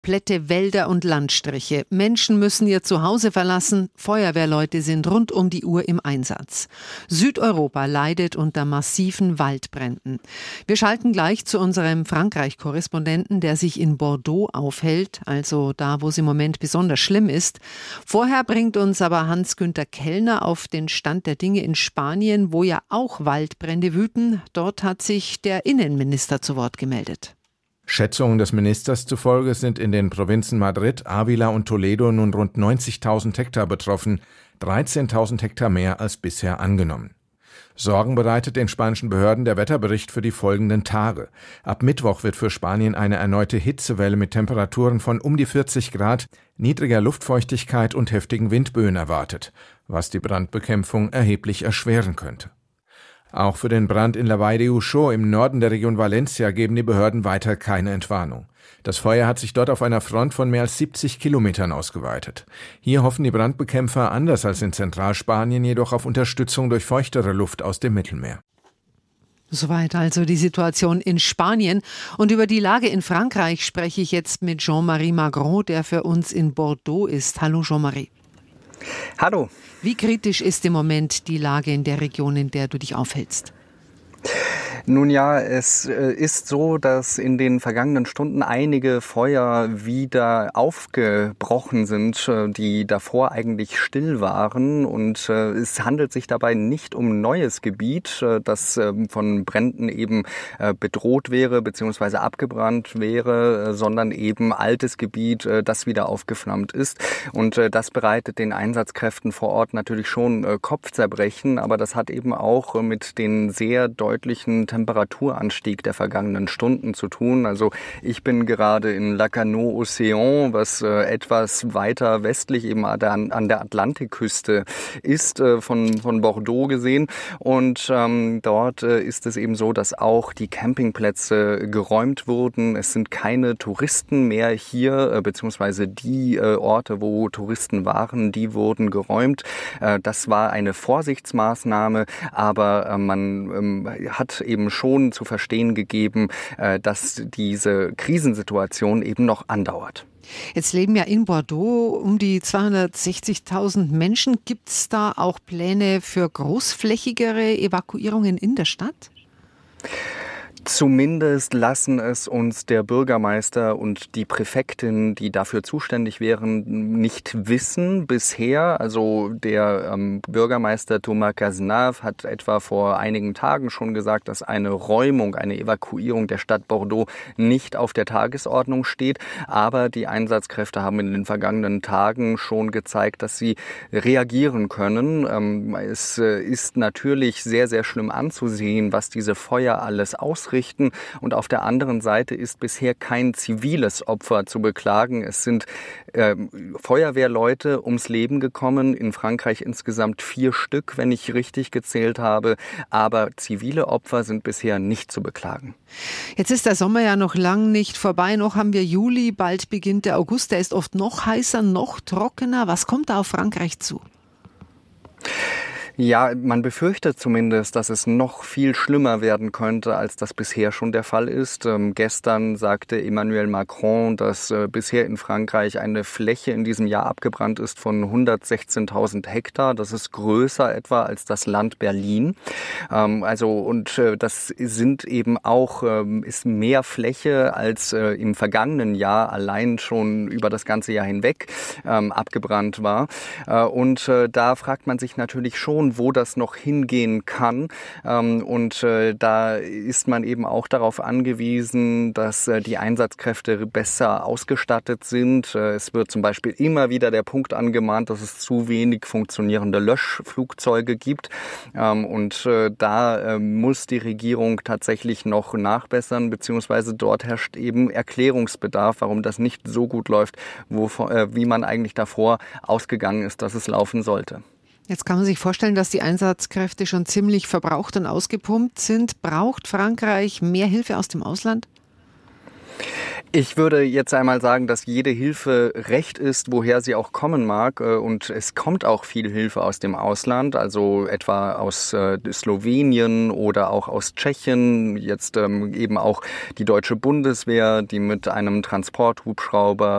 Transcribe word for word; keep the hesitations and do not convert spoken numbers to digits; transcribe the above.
komplette Wälder und Landstriche. Menschen müssen ihr Zuhause verlassen. Feuerwehrleute sind rund um die Uhr im Einsatz. Südeuropa leidet unter massiven Waldbränden. Wir schalten gleich zu unserem Frankreich-Korrespondenten, der sich in Bordeaux aufhält, also da, wo es im Moment besonders schlimm ist. Vorher bringt uns aber Hans-Günther Kellner auf den Stand der Dinge in Spanien, wo ja auch Waldbrände wüten. Dort hat sich der Innenminister zu Wort gemeldet. Schätzungen des Ministers zufolge sind in den Provinzen Madrid, Ávila und Toledo nun rund neunzigtausend Hektar betroffen, dreizehntausend Hektar mehr als bisher angenommen. Sorgen bereitet den spanischen Behörden der Wetterbericht für die folgenden Tage. Ab Mittwoch wird für Spanien eine erneute Hitzewelle mit Temperaturen von um die vierzig Grad, niedriger Luftfeuchtigkeit und heftigen Windböen erwartet, was die Brandbekämpfung erheblich erschweren könnte. Auch für den Brand in La Vall de Uixó im Norden der Region Valencia geben die Behörden weiter keine Entwarnung. Das Feuer hat sich dort auf einer Front von mehr als siebzig Kilometern ausgeweitet. Hier hoffen die Brandbekämpfer anders als in Zentralspanien jedoch auf Unterstützung durch feuchtere Luft aus dem Mittelmeer. Soweit also die Situation in Spanien. Und über die Lage in Frankreich spreche ich jetzt mit Jean-Marie Magron, der für uns in Bordeaux ist. Hallo Jean-Marie. Hallo. Wie kritisch ist im Moment die Lage in der Region, in der du dich aufhältst? Nun ja, es ist so, dass in den vergangenen Stunden einige Feuer wieder aufgebrochen sind, die davor eigentlich still waren. Und es handelt sich dabei nicht um neues Gebiet, das von Bränden eben bedroht wäre bzw. abgebrannt wäre, sondern eben altes Gebiet, das wieder aufgeflammt ist. Und das bereitet den Einsatzkräften vor Ort natürlich schon Kopfzerbrechen, aber das hat eben auch mit den sehr deutlichen Temperaturanstieg der vergangenen Stunden zu tun. Also ich bin gerade in Lacanau-Océan, was äh, etwas weiter westlich eben an, an der Atlantikküste ist, äh, von, von Bordeaux gesehen. Und ähm, dort äh, ist es eben so, dass auch die Campingplätze geräumt wurden. Es sind keine Touristen mehr hier, äh, beziehungsweise die äh, Orte, wo Touristen waren, die wurden geräumt. Äh, das war eine Vorsichtsmaßnahme, aber äh, man ähm, hat eben schon zu verstehen gegeben, dass diese Krisensituation eben noch andauert. Jetzt leben ja in Bordeaux um die zweihundertsechzigtausend Menschen. Gibt es da auch Pläne für großflächigere Evakuierungen in der Stadt? Zumindest lassen es uns der Bürgermeister und die Präfektin, die dafür zuständig wären, nicht wissen bisher. Also der ähm, Bürgermeister Thomas Cazenave hat etwa vor einigen Tagen schon gesagt, dass eine Räumung, eine Evakuierung der Stadt Bordeaux nicht auf der Tagesordnung steht. Aber die Einsatzkräfte haben in den vergangenen Tagen schon gezeigt, dass sie reagieren können. Ähm, es äh, ist natürlich sehr, sehr schlimm anzusehen, was diese Feuer alles ausrichten. Und auf der anderen Seite ist bisher kein ziviles Opfer zu beklagen. Es sind äh, Feuerwehrleute ums Leben gekommen, in Frankreich insgesamt vier Stück, wenn ich richtig gezählt habe. Aber zivile Opfer sind bisher nicht zu beklagen. Jetzt ist der Sommer ja noch lang nicht vorbei. Noch haben wir Juli, bald beginnt der August. Der ist oft noch heißer, noch trockener. Was kommt da auf Frankreich zu? Ja, man befürchtet zumindest, dass es noch viel schlimmer werden könnte, als das bisher schon der Fall ist. Ähm, gestern sagte Emmanuel Macron, dass äh, bisher in Frankreich eine Fläche in diesem Jahr abgebrannt ist von hundertsechzehntausend Hektar. Das ist größer etwa als das Land Berlin. Ähm, also und äh, das sind eben auch ähm, ist mehr Fläche als äh, im vergangenen Jahr allein schon über das ganze Jahr hinweg ähm, abgebrannt war. Äh, und äh, da fragt man sich natürlich schon, wo das noch hingehen kann. Und da ist man eben auch darauf angewiesen, dass die Einsatzkräfte besser ausgestattet sind. Es wird zum Beispiel immer wieder der Punkt angemahnt, dass es zu wenig funktionierende Löschflugzeuge gibt. Und da muss die Regierung tatsächlich noch nachbessern, beziehungsweise dort herrscht eben Erklärungsbedarf, warum das nicht so gut läuft, wo, wie man eigentlich davor ausgegangen ist, dass es laufen sollte. Jetzt kann man sich vorstellen, dass die Einsatzkräfte schon ziemlich verbraucht und ausgepumpt sind. Braucht Frankreich mehr Hilfe aus dem Ausland? Ich würde jetzt einmal sagen, dass jede Hilfe recht ist, woher sie auch kommen mag. Und es kommt auch viel Hilfe aus dem Ausland, also etwa aus Slowenien oder auch aus Tschechien. Jetzt eben auch die deutsche Bundeswehr, die mit einem Transporthubschrauber